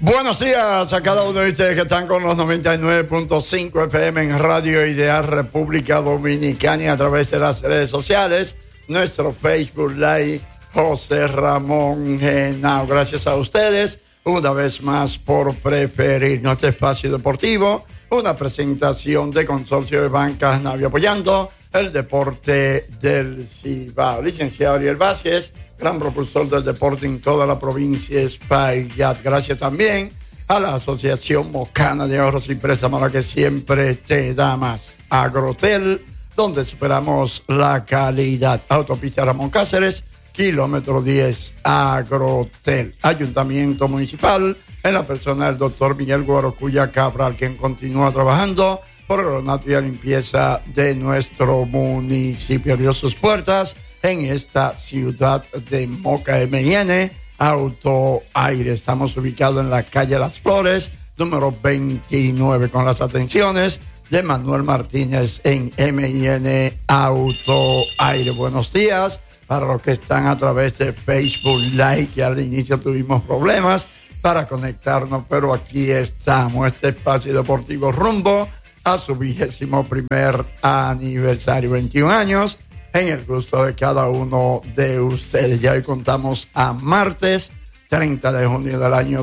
Buenos días a cada uno de ustedes que están con los 99.5 FM en Radio Ideal República Dominicana y a través de las redes sociales. Nuestro Facebook Live, José Ramón Genao. Gracias a ustedes una vez más por preferir nuestro espacio deportivo. Una presentación de Consorcio de Bancas Navia apoyando el deporte del Cibao. Licenciado Ariel Vázquez, gran propulsor del deporte en toda la provincia de Espaillat. Gracias también a la Asociación Mocana de Ahorros y Préstamos, la que siempre te da más. Agrotel, donde superamos la calidad. Autopista Ramón Cáceres, kilómetro 10, Agrotel. Ayuntamiento Municipal, en la persona del doctor Miguel Guarocuya Cabral, quien continúa trabajando por el ornato y la limpieza de nuestro municipio. Abrió sus puertas en esta ciudad de Moca, M&N Auto Aire. Estamos ubicados en la calle Las Flores, número 29, con las atenciones de Manuel Martínez en M&N Auto Aire. Buenos días para los que están a través de Facebook Live, que al inicio tuvimos problemas para conectarnos, pero aquí estamos, este espacio deportivo rumbo a su 21º aniversario, 21 años en el gusto de cada uno de ustedes. Ya hoy contamos a martes 30 de junio del año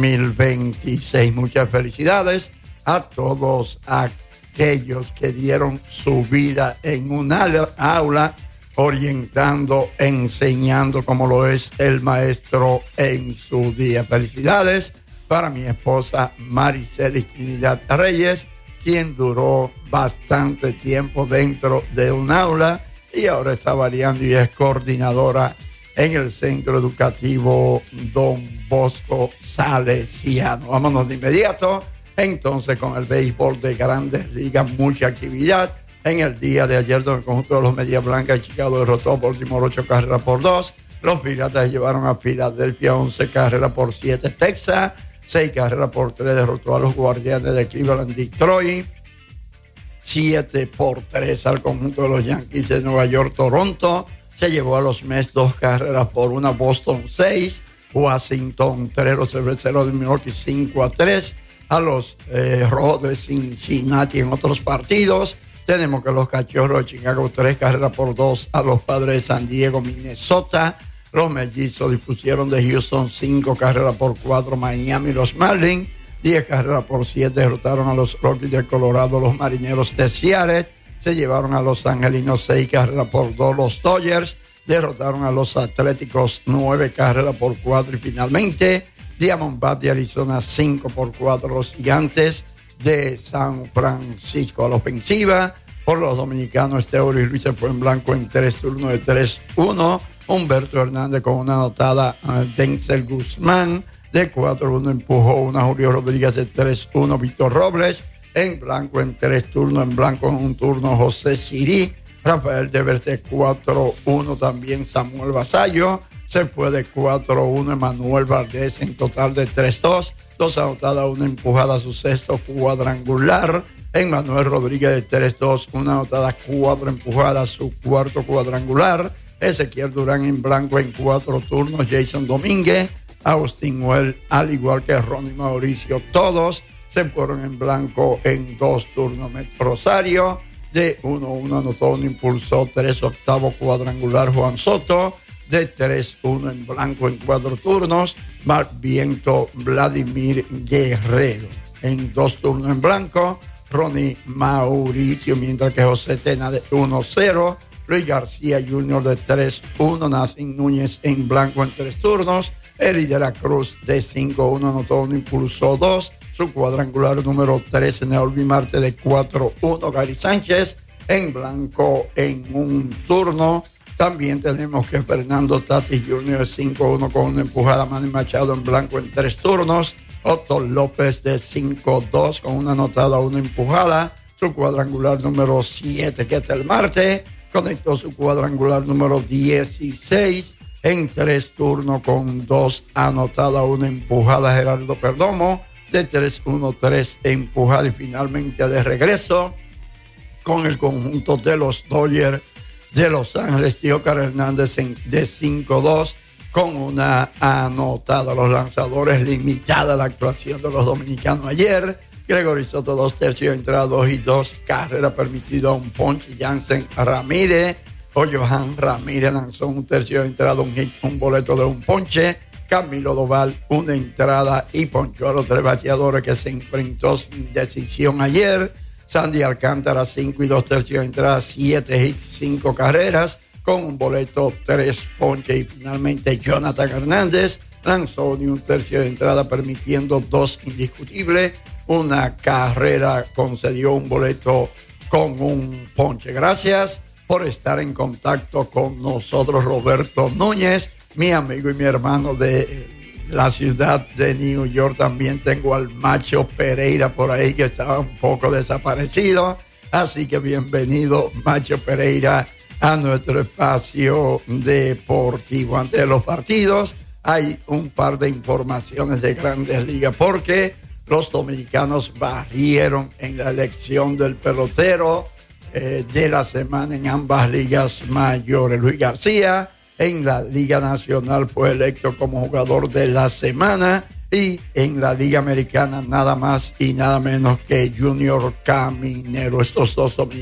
2026. Muchas felicidades a todos aquellos que dieron su vida en un aula orientando, enseñando como lo es el maestro en su día. Felicidades para mi esposa Maricelis Trinidad Reyes, quien duró bastante tiempo dentro de un aula y ahora está variando y es coordinadora en el Centro Educativo Don Bosco Salesiano. Vámonos de inmediato entonces con el béisbol de Grandes Ligas. Mucha actividad en el día de ayer, donde el conjunto de los Medias Blancas de Chicago derrotó a Baltimore 8-2. Los Piratas llevaron a Filadelfia 11-7. Texas 6-3 derrotó a los Guardianes de Cleveland. Detroit 7-3 al conjunto de los Yankees de Nueva York. Toronto se llevó a los Mets 2-1. Boston 6, Washington 3, los Cerveceros de Milwaukee 5-3 a los Rojos de Cincinnati. En otros partidos tenemos que los Cachorros de Chicago 3-2 a los Padres de San Diego. Minnesota, los Mellizos dispusieron de Houston 5-4. Miami, los Marlins 10-7 derrotaron a los Rockies de Colorado. Los Marineros de Seattle se llevaron a los Angelinos 6-2. Los Dodgers derrotaron a los Atléticos 9-4. Y finalmente Diamondbacks de Arizona 5-4. Los Gigantes de San Francisco. A la ofensiva por los dominicanos, Eury Ruiz se fue en blanco en 3 turnos de 3-1. Humberto Hernández con una anotada. Denzel Guzmán de 4-1 empujó una. Julio Rodríguez de 3-1. Víctor Robles en blanco en 3 turnos. En blanco en un turno José Sirí. Rafael Devers de 4-1. También Samuel Vasallo se fue de 4-1. Emanuel Valdés en total de 3-2. 2 anotadas, 1 empujada, su sexto cuadrangular. Emanuel Rodríguez de 3-2, 1 anotada, 4 empujadas, su cuarto cuadrangular. Ezequiel Durán en blanco en 4 turnos. Jason Domínguez, Austin Well, al igual que Ronnie Mauricio, todos se fueron en blanco en 2 turnos. Rosario de 1-1 anotó, 1 impulsó, 3 octavo cuadrangular. Juan Soto de 3-1 en blanco en 4 turnos. Marc Viento, Vladimir Guerrero en 2 turnos en blanco. Ronnie Mauricio, mientras que José Tena de 1-0. Luis García Jr. de 3-1. Nacin Núñez en blanco en 3 turnos. Eli de la Cruz de 5-1 anotó, 1 impulsó, 2. Su cuadrangular número 13. Neolvi Marte de 4-1. Gary Sánchez en blanco en 1 turno. También tenemos que Fernando Tatis Jr. de 5-1 con una empujada. Manny Machado en blanco en 3 turnos. Otto López de 5-2 con una anotada, 1 empujada. Su cuadrangular número 7, que es el Marte, conectó su cuadrangular número 16 en 3 turnos con 2 anotadas, 1 empujada. Gerardo Perdomo de 3-1, 3 empujadas. Y finalmente de regreso con el conjunto de los Dodgers de Los Ángeles, Teócar Hernández de 5-2 con una anotada. Los lanzadores, limitada la actuación de los dominicanos ayer. Gregory Soto, 2 tercios entradas y 2 carreras permitidas, un ponche. Jansen Ramírez o Johan Ramírez lanzó 1 tercio de entrada, un hit, un boleto de un ponche. Camilo Doval, 1 entrada y ponchó a los 3 bateadores que se enfrentó sin decisión ayer. Sandy Alcántara, 5 y 2 tercios de entrada, 7 hits, 5 carreras, con un boleto, 3 ponches. Y finalmente Jonathan Hernández lanzó ni 1 tercio de entrada, permitiendo 2 indiscutibles, 1 carrera, concedió un boleto con un ponche. Gracias por estar en contacto con nosotros, Roberto Núñez, mi amigo y mi hermano de la ciudad de New York. También tengo al Macho Pereira por ahí, que estaba un poco desaparecido. Así que bienvenido, Macho Pereira, a nuestro espacio deportivo. Antes de los partidos, hay un par de informaciones de Grandes Ligas, porque los dominicanos barrieron en la elección del pelotero de la semana en ambas ligas mayores. Luis García en la Liga Nacional fue electo como jugador de la semana, y en la Liga Americana nada más y nada menos que Junior Caminero. Estos dos dominicanos